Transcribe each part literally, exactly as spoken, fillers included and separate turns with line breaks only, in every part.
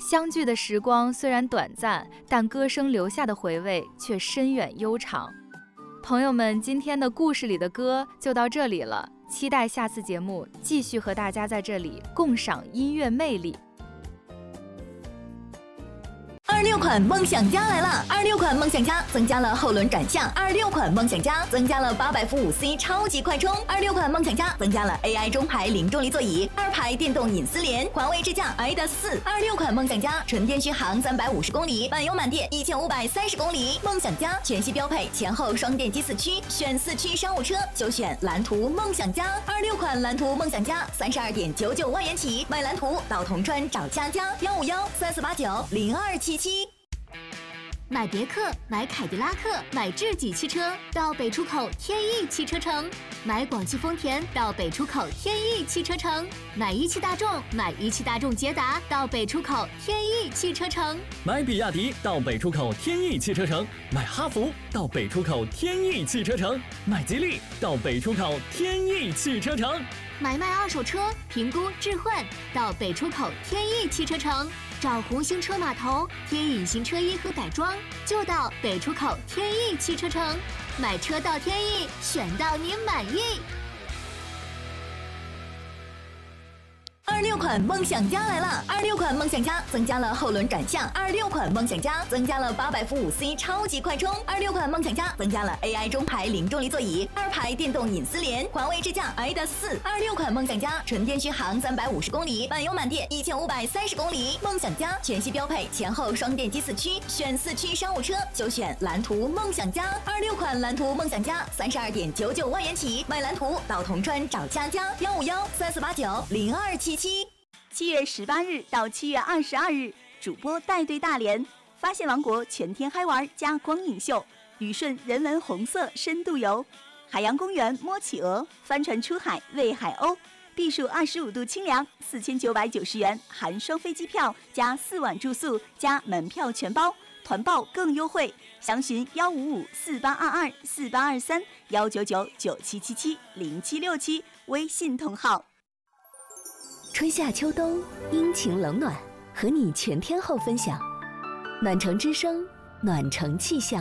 相聚的时光虽然短暂，但歌声留下的回味却深远悠长。朋友们，今天的故事里的歌就到这里了，期待下次节目继续和大家在这里共赏音乐魅力。
二六款梦想家来了！二六款梦想家增加了后轮转向，二六款梦想家增加了八百伏五 C 超级快充，二六款梦想家增加了 A I 中排零重力座椅，二排电动隐私联，环卫智驾 I D A 四。二六款梦想家纯电续航三百五十公里，满油满电一千五百三十公里。梦想家全系标配前后双电机四驱，选四驱商务车就选蓝图梦想家。二六款蓝图梦想家三十二点九九万元起，买蓝图到铜川找佳佳幺五幺三四八九零二七七。
买别克，买凯迪拉克，买智己汽车到北出口天翼汽车城；买广汽丰田到北出口天翼汽车城；买一汽大众，买一汽大众捷达到北出口天翼汽车城；
买比亚迪到北出口天翼汽车城；买哈弗到北出口天翼汽车城；买吉利到北出口天翼汽车城；
买卖二手车，评估置换到北出口天翼汽车城。找红星车码头添隐形车衣和改装，就到北出口天翼汽车城。买车到天翼，选到你满意。
二六款梦想家来了！二六款梦想家增加了后轮转向，二六款梦想家增加了八百伏五 C 超级快充，二六款梦想家增加了 A I 中排零重力座椅，二排电动隐私联，环卫智驾 I D A 四。二六款梦想家纯电续航三百五十公里，满油满电一千五百三十公里。梦想家全系标配前后双电机四驱，选四驱商务车就选蓝图梦想家。二六款蓝图梦想家三十二点九九万元起，买蓝图到铜川找佳佳幺五幺三四八九零二七七。
七月十八日到七月二十二日，主播带队大连发现王国全天嗨玩加光影秀，旅顺人文红色深度游，海洋公园摸企鹅，帆船出海喂海鸥，避暑二十五度清凉，四千九百九十元含双飞机票加四晚住宿加门票全包，团报更优惠，详询幺五五四八二二四八二三幺九九九七七七零七六七微信同号。
春夏秋冬，阴晴冷暖，和你全天候分享。暖城之声，暖城气象。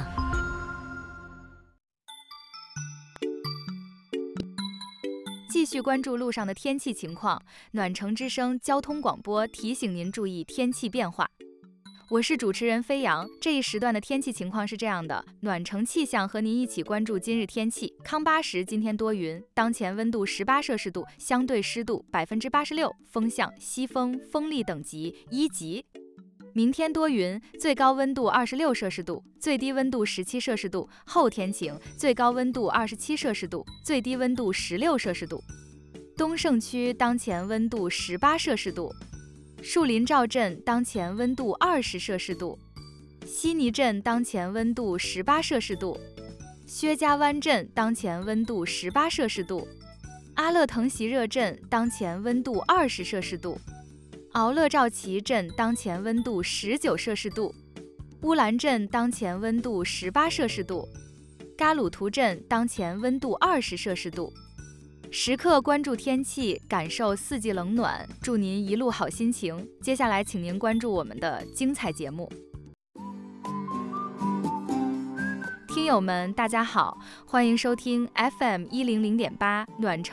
继续关注路上的天气情况，暖城之声交通广播提醒您注意天气变化。我是主持人飞扬，这一时段的天气情况是这样的：暖城气象和您一起关注今日天气。康巴什今天多云，当前温度十八摄氏度，相对湿度百分之八十六，风向西风，风力等级一级。明天多云，最高温度二十六摄氏度，最低温度十七摄氏度。后天晴，最高温度二十七摄氏度，最低温度十六摄氏度。东胜区当前温度十八摄氏度。树林赵镇当前温度二十摄氏度，悉尼镇当前温度十八摄氏度，薛家湾镇当前温度十八摄氏度，阿勒腾席热镇当前温度二十摄氏度，敖勒赵旗镇当前温度十九摄氏度，乌兰镇当前温度十八摄氏度，嘎鲁图镇当前温度二十摄氏度。时刻关注天气，感受四季冷暖，祝您一路好心情。接下来请您关注我们的精彩节目。听友们大家好，欢迎收听 F M 一零零点八暖城